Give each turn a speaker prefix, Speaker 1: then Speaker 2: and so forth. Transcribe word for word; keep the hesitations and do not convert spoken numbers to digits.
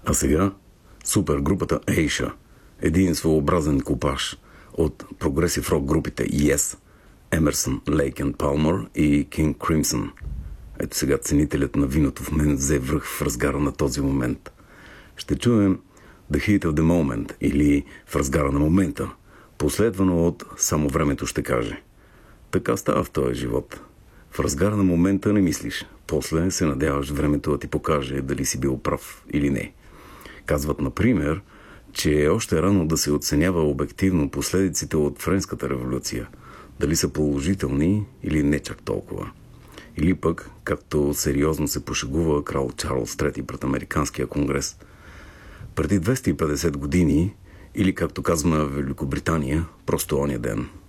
Speaker 1: А сега супергрупата Asia, един своеобразен купаж от прогресив рок групите Yes, Emerson, Lake and Palmer и King Crimson. Ето сега ценителят на виното в мен взе връх в разгара на този момент. Ще чуем The Heat of the Moment или В разгара на момента, последвано от Само времето ще каже. Така става в този живот. В разгара на момента не мислиш, после се надяваш времето да ти покаже дали си бил прав или не. Казват, например, че е още рано да се оценява обективно последиците от Френската революция, дали са положителни или не чак толкова. Или пък, както сериозно се пошегува крал Чарлз трети пред Американския конгрес. Преди двеста и петдесет години, или както казва Великобритания, просто оня ден –